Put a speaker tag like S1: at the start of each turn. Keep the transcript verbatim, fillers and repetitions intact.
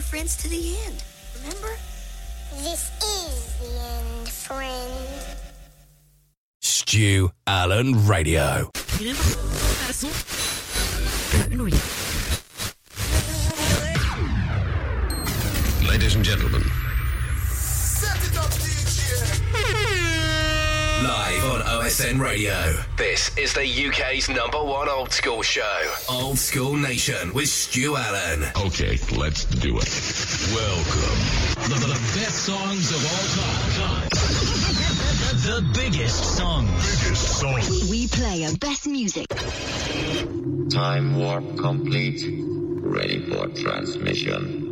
S1: friends to the end. Remember?
S2: This is the end, friend.
S3: Stu Allen Radio.
S4: Ladies and gentlemen.
S5: Set it up, D J.
S3: Live on O S N Radio. This is the U K's number one old school show. Old School Nation with Stu Allen.
S4: Okay, let's do it. Welcome.
S6: The, the best songs of all time. The biggest songs.
S4: Biggest songs.
S7: We, we play our best music.
S8: Time warp complete. Ready for transmission.